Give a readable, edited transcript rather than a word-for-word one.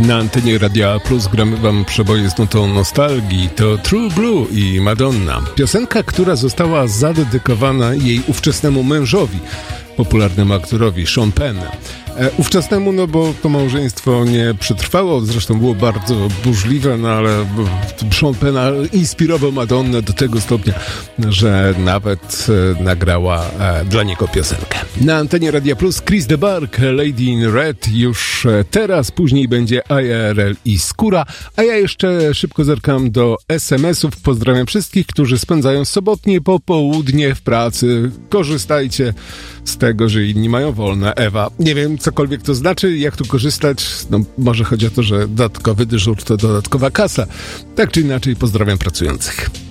Na antenie Radia Plus gramy wam przeboje z nutą nostalgii. To True Blue i Madonna. Piosenka, która została zadedykowana jej ówczesnemu mężowi, popularnemu aktorowi Sean Penn. Ówczesnemu, no bo to małżeństwo nie przetrwało, zresztą było bardzo burzliwe, no ale Sean Penn inspirował Madonnę do tego stopnia, że nawet nagrała dla niego piosenkę. Na antenie Radia Plus Chris de Burgh, Lady in Red już teraz, później będzie IRL i Skóra, a ja jeszcze szybko zerkam do SMS-ów. Pozdrawiam wszystkich, którzy spędzają sobotnie popołudnie w pracy. Korzystajcie z tego, że inni mają wolne. Ewa, nie wiem, cokolwiek to znaczy, jak tu korzystać. No, może chodzi o to, że dodatkowy dyżur to dodatkowa kasa. Tak czy inaczej, pozdrawiam pracujących.